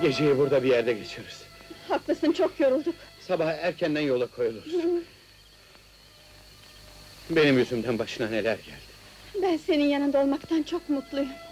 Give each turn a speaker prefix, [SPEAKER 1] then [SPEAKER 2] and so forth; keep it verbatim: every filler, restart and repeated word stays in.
[SPEAKER 1] Geceyi burada bir yerde geçiririz.
[SPEAKER 2] Haklısın, çok yorulduk.
[SPEAKER 1] Sabah erkenden yola koyuluruz. Benim yüzümden başına neler geldi.
[SPEAKER 2] Ben senin yanında olmaktan çok mutluyum.